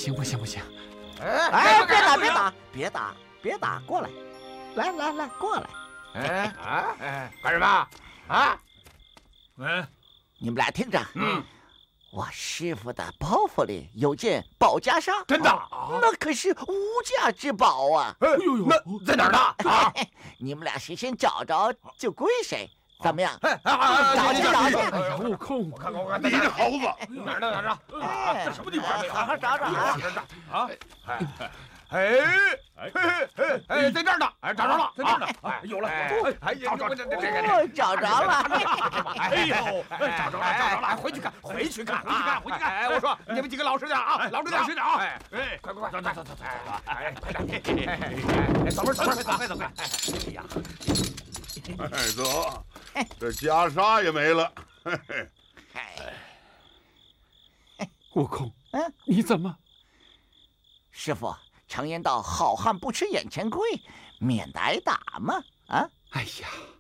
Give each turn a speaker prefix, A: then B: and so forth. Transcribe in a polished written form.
A: 行不行不行！
B: 哎，别打，过来，来，过来。
C: 干什么？啊？
B: 你们俩听着，我师傅的包袱里有件宝袈裟，
C: 真的？
B: 那可是无价之宝啊！
C: 哎呦呦，那在哪儿呢？啊？
B: 你们俩谁先找着就归谁，怎么样？
C: 找去！
A: 哎呀，悟空，
C: 我看，
D: 你这猴子，
C: 哪儿呢？在什么地方？
B: 好好找找啊！
C: 在这儿呢！找着了，在这儿呢！有了！
B: 找着了！
C: 哎呦，找着了！回去看！哎，我说你们几个老实点啊，老实点啊！哎，快，走！哎，快点！走！哎呀，
D: 走，这袈裟也没了。
A: 悟空，你怎么？
B: 师傅，常言道，好汉不吃眼前亏，免得挨打嘛！啊！
A: 哎呀！